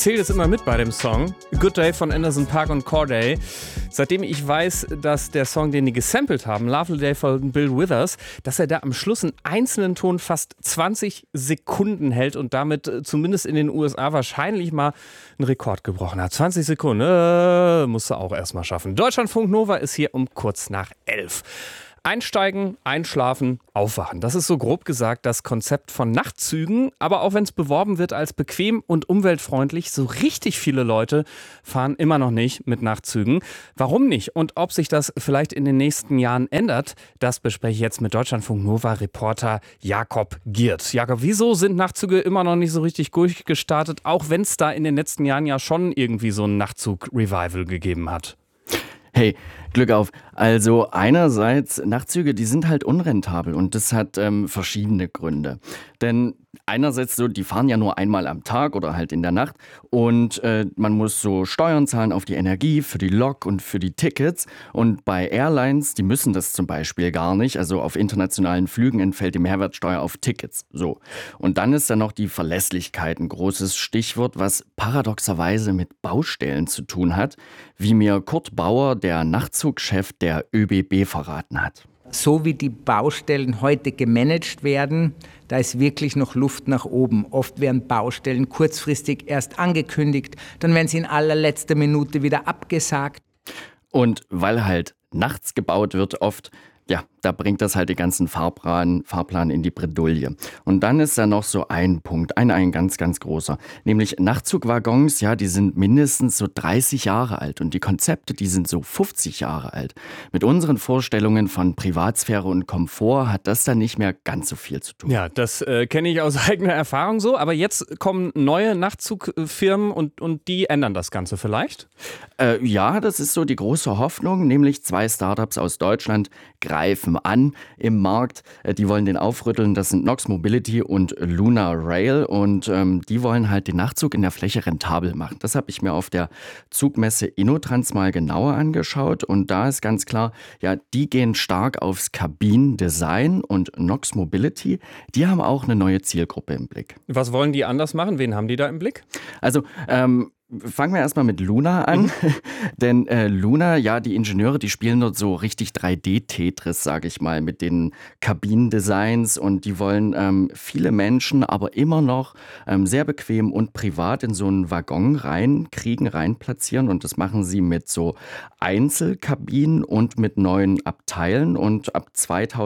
zähle das immer mit bei dem Song. Good Day von Anderson .Paak und Corday. Seitdem ich weiß, dass der Song, den die gesampelt haben, Lovely Day von Bill Withers, dass er da am Schluss einen einzelnen Ton fast 20 Sekunden hält und damit zumindest in den USA wahrscheinlich mal einen Rekord gebrochen hat. 20 Sekunden, musst du auch erstmal schaffen. Deutschlandfunk Nova ist hier um kurz nach 11. Einsteigen, einschlafen, aufwachen. Das ist so grob gesagt das Konzept von Nachtzügen. Aber auch wenn es beworben wird als bequem und umweltfreundlich, so richtig viele Leute fahren immer noch nicht mit Nachtzügen. Warum nicht? Und ob sich das vielleicht in den nächsten Jahren ändert, das bespreche ich jetzt mit Deutschlandfunk Nova-Reporter Jakob Giert. Jakob, wieso sind Nachtzüge immer noch nicht so richtig durchgestartet, auch wenn es da in den letzten Jahren ja schon irgendwie so ein Nachtzug-Revival gegeben hat? Hey, Glück auf. Also einerseits, Nachtzüge, die sind halt unrentabel und das hat verschiedene Gründe. Denn einerseits so, die fahren ja nur einmal am Tag oder halt in der Nacht und man muss so Steuern zahlen auf die Energie, für die Lok und für die Tickets. Und bei Airlines, die müssen das zum Beispiel gar nicht. Also auf internationalen Flügen entfällt die Mehrwertsteuer auf Tickets. So. Und dann ist da noch die Verlässlichkeit ein großes Stichwort, was paradoxerweise mit Baustellen zu tun hat, wie mir Kurt Bauer, der Nachtzugchef der ÖBB, verraten hat. So wie die Baustellen heute gemanagt werden, da ist wirklich noch Luft nach oben. Oft werden Baustellen kurzfristig erst angekündigt, dann werden sie in allerletzter Minute wieder abgesagt. Und weil halt nachts gebaut wird oft, ja, da bringt das halt den ganzen Fahrplan in die Bredouille. Und dann ist da noch so ein Punkt, ein ganz, ganz großer. Nämlich Nachtzugwaggons, ja, die sind mindestens so 30 Jahre alt und die Konzepte, die sind so 50 Jahre alt. Mit unseren Vorstellungen von Privatsphäre und Komfort hat das dann nicht mehr ganz so viel zu tun. Ja, das kenne ich aus eigener Erfahrung so. Aber jetzt kommen neue Nachtzugfirmen und die ändern das Ganze vielleicht? Ja, das ist so die große Hoffnung, nämlich 2 Startups aus Deutschland greifen an im Markt. Die wollen den aufrütteln. Das sind Nox Mobility und Luna Rail. Und die wollen halt den Nachtzug in der Fläche rentabel machen. Das habe ich mir auf der Zugmesse InnoTrans mal genauer angeschaut. Und da ist ganz klar, ja, die gehen stark aufs Kabinendesign. Und Nox Mobility, die haben auch eine neue Zielgruppe im Blick. Was wollen die anders machen? Wen haben die da im Blick? Also, fangen wir erstmal mit Luna an, denn Luna, ja, die Ingenieure, die spielen dort so richtig 3D-Tetris, sage ich mal, mit den Kabinendesigns und die wollen viele Menschen, aber immer noch sehr bequem und privat in so einen Waggon rein platzieren und das machen sie mit so Einzelkabinen und mit neuen Abteilen und ab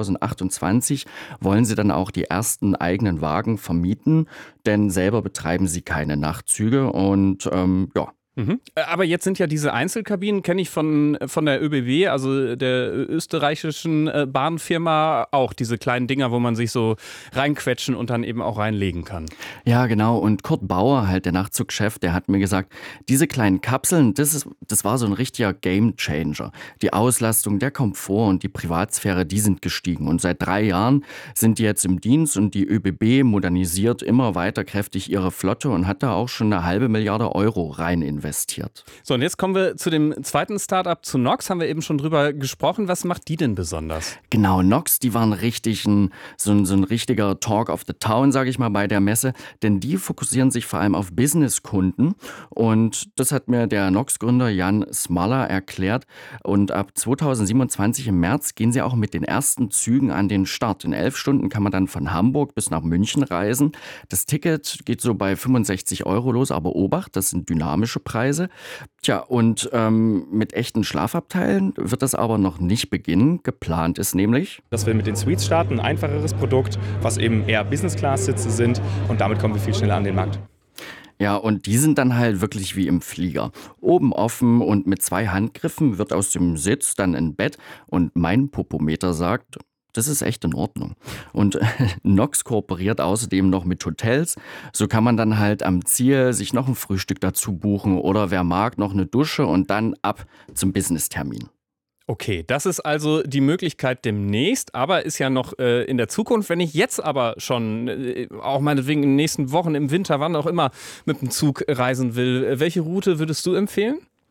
2028 wollen sie dann auch die ersten eigenen Wagen vermieten, denn selber betreiben sie keine Nachtzüge und ja. Aber jetzt sind ja diese Einzelkabinen, kenne ich von der ÖBB, also der österreichischen Bahnfirma, auch diese kleinen Dinger, wo man sich so reinquetschen und dann eben auch reinlegen kann. Ja, genau. Und Kurt Bauer, halt der Nachtzugchef, der hat mir gesagt, diese kleinen Kapseln, das war so ein richtiger Gamechanger. Die Auslastung, der Komfort und die Privatsphäre, die sind gestiegen. Und seit 3 Jahren sind die jetzt im Dienst und die ÖBB modernisiert immer weiter kräftig ihre Flotte und hat da auch schon 1,5 Milliarde Euro rein investiert. So, und jetzt kommen wir zu dem zweiten Startup, zu Nox, haben wir eben schon drüber gesprochen. Was macht die denn besonders? Genau, Nox, die waren richtig so ein richtiger Talk of the Town, sage ich mal, bei der Messe, denn die fokussieren sich vor allem auf Businesskunden und das hat mir der Nox-Gründer Jan Smaller erklärt und ab 2027 im März gehen sie auch mit den ersten Zügen an den Start. In 11 Stunden kann man dann von Hamburg bis nach München reisen. Das Ticket geht so bei 65 Euro los, aber Obacht, das sind dynamische Preise. Tja, und mit echten Schlafabteilen wird das aber noch nicht beginnen. Geplant ist nämlich, dass wir mit den Suites starten, ein einfacheres Produkt, was eben eher Business-Class-Sitze sind und damit kommen wir viel schneller an den Markt. Ja, und die sind dann halt wirklich wie im Flieger. Oben offen und mit 2 Handgriffen wird aus dem Sitz dann ein Bett und mein Popometer sagt, das ist echt in Ordnung. Und Nox kooperiert außerdem noch mit Hotels. So kann man dann halt am Ziel sich noch ein Frühstück dazu buchen oder wer mag, noch eine Dusche und dann ab zum Business-Termin. Okay, das ist also die Möglichkeit demnächst, aber ist ja noch in der Zukunft. Wenn ich jetzt aber schon, auch meinetwegen in den nächsten Wochen, im Winter, wann auch immer, mit dem Zug reisen will, welche Route würdest du empfehlen?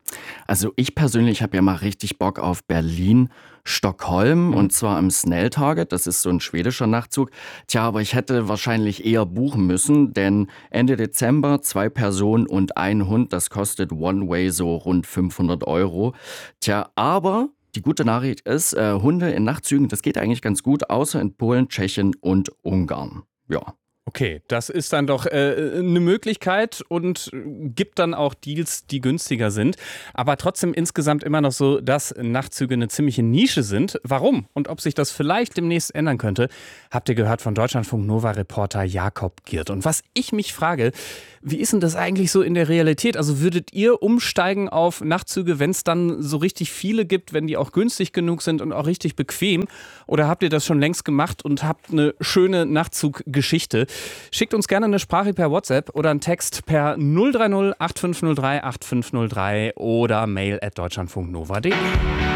Also ich persönlich habe ja mal richtig Bock auf Berlin-Stockholm und zwar im Snelltarget, das ist so ein schwedischer Nachtzug. Tja, aber ich hätte wahrscheinlich eher buchen müssen, denn Ende Dezember 2 Personen und ein Hund, das kostet One-Way so rund 500 €. Tja, aber die gute Nachricht ist, Hunde in Nachtzügen, das geht eigentlich ganz gut, außer in Polen, Tschechien und Ungarn. Ja. Okay, das ist dann doch eine Möglichkeit und gibt dann auch Deals, die günstiger sind. Aber trotzdem insgesamt immer noch so, dass Nachtzüge eine ziemliche Nische sind. Warum und ob sich das vielleicht demnächst ändern könnte, habt ihr gehört von Deutschlandfunk-Nova-Reporter Jakob Giert. Und was ich mich frage, wie ist denn das eigentlich so in der Realität? Also würdet ihr umsteigen auf Nachtzüge, wenn es dann so richtig viele gibt, wenn die auch günstig genug sind und auch richtig bequem? Oder habt ihr das schon längst gemacht und habt eine schöne Nachtzuggeschichte? Schickt uns gerne eine Sprache per WhatsApp oder einen Text per 030 8503 8503 oder mail@deutschlandfunknova.de.